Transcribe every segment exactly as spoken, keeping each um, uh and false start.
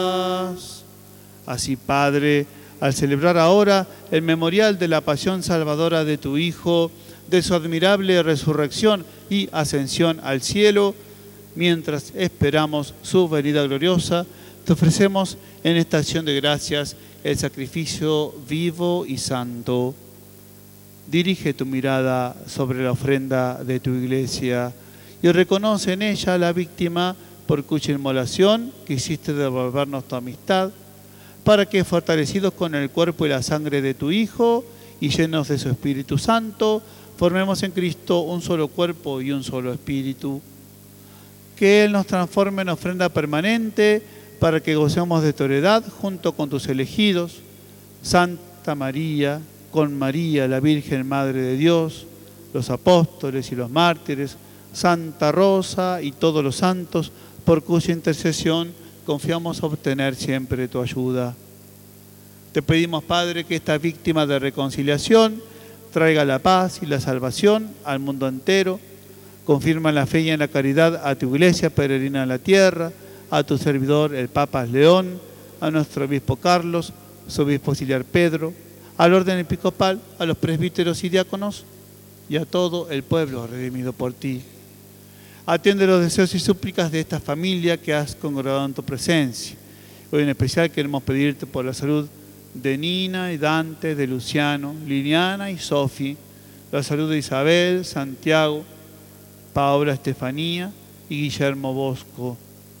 Así, Padre, al celebrar ahora el memorial de la pasión salvadora de tu Hijo, de su admirable resurrección y ascensión al cielo, mientras esperamos su venida gloriosa, te ofrecemos en esta acción de gracias el sacrificio vivo y santo. Dirige tu mirada sobre la ofrenda de tu iglesia y reconoce en ella la víctima por cuya inmolación quisiste devolvernos tu amistad, para que, fortalecidos con el cuerpo y la sangre de tu Hijo y llenos de su Espíritu Santo, formemos en Cristo un solo cuerpo y un solo espíritu. Que Él nos transforme en ofrenda permanente para que gocemos de tu heredad junto con tus elegidos, Santa María, con María, la Virgen Madre de Dios, los apóstoles y los mártires, Santa Rosa y todos los santos, por cuya intercesión confiamos obtener siempre tu ayuda. Te pedimos, Padre, que esta víctima de reconciliación traiga la paz y la salvación al mundo entero. Confirma en la fe y en la caridad a tu iglesia peregrina en la tierra, a tu servidor el Papa León, a nuestro obispo Carlos, su obispo auxiliar Pedro, al orden episcopal, a los presbíteros y diáconos y a todo el pueblo redimido por ti. Atiende los deseos y súplicas de esta familia que has congregado en tu presencia. Hoy en especial queremos pedirte por la salud de Nina y Dante, de Luciano, Liliana y Sofi, la salud de Isabel, Santiago, Paula, Estefanía y Guillermo Bosco.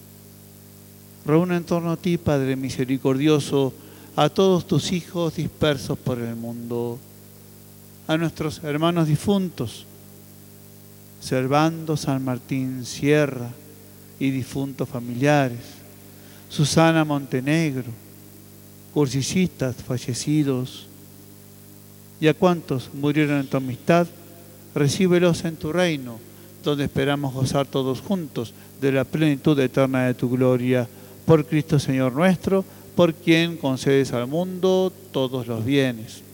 Reúne en torno a ti, Padre misericordioso, a todos tus hijos dispersos por el mundo, a nuestros hermanos difuntos, Servando San Martín Sierra y difuntos familiares, Susana Montenegro, cursicistas fallecidos, y a cuantos murieron en tu amistad, recíbelos en tu reino, donde esperamos gozar todos juntos de la plenitud eterna de tu gloria, por Cristo Señor nuestro, por quien concedes al mundo todos los bienes.